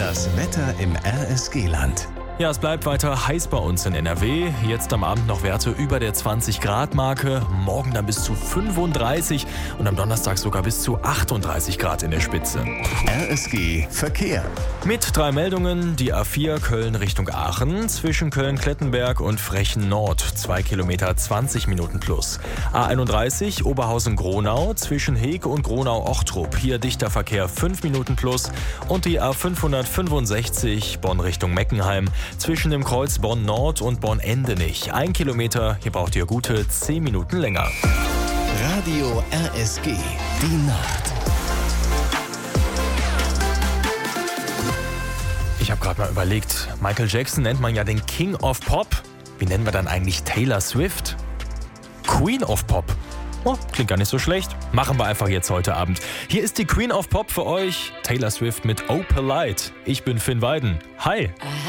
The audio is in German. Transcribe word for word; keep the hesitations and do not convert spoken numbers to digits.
Das Wetter im R S G-Land. Ja, es bleibt weiter heiß bei uns in N R W. Jetzt am Abend noch Werte über der zwanzig Grad Marke. Morgen dann bis zu fünfunddreißig und am Donnerstag sogar bis zu achtunddreißig Grad in der Spitze. R S G Verkehr. Mit drei Meldungen: die A vier Köln Richtung Aachen, zwischen Köln-Klettenberg und Frechen Nord, zwei Kilometer zwanzig Minuten plus. A einunddreißig Oberhausen-Gronau, zwischen Heek und Gronau-Ochtrup, hier dichter Verkehr fünf Minuten plus. Und die A fünfhundertfünfundsechzig Bonn Richtung Meckenheim, zwischen dem Kreuz Bonn-Nord und Bonn-Endenich. Ein Kilometer, hier braucht ihr gute zehn Minuten länger. Radio R S G, die Nacht. Ich habe gerade mal überlegt, Michael Jackson nennt man ja den King of Pop. Wie nennen wir dann eigentlich Taylor Swift? Queen of Pop. Oh, klingt gar nicht so schlecht. Machen wir einfach jetzt heute Abend. Hier ist die Queen of Pop für euch, Taylor Swift mit Oh Polite. Ich bin Finn Weiden. Hi.